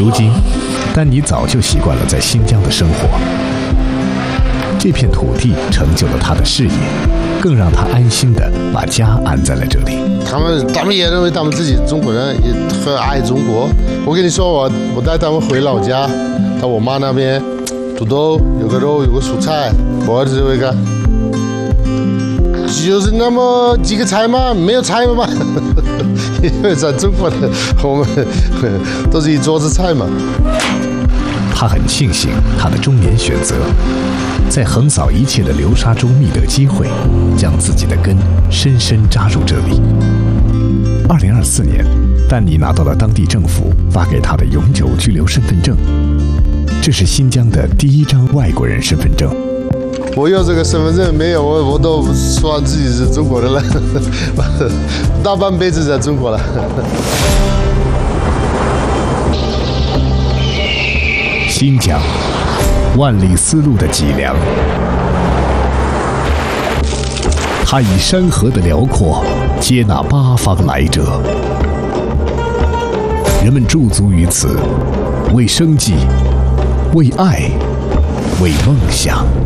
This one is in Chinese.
如今，丹尼早就习惯了在新疆的生活。这片土地成就了他的事业，更让他安心地把家安在了这里。 他们也认为他们自己中国人，也很爱中国。我跟你说，我带他们回老家，到我妈那边，土豆有个肉，有个蔬菜，我儿子就会干，就是那么几个菜嘛，没有菜嘛。因为在中国的我们都是一桌子菜嘛。 他很庆幸他的中年选择，在横扫一切的流沙中觅得机会，将自己的根深深扎入这里。2024年，丹尼拿到了当地政府发给他的永久居留身份证，这是新疆的第一张外国人身份证。 我有这个身份证没有，我都说自己是中国人了，大半辈子在中国了。 新疆，万里丝路的脊梁，它以山河的辽阔接纳八方来者，人们驻足于此，为生计，为爱，为梦想。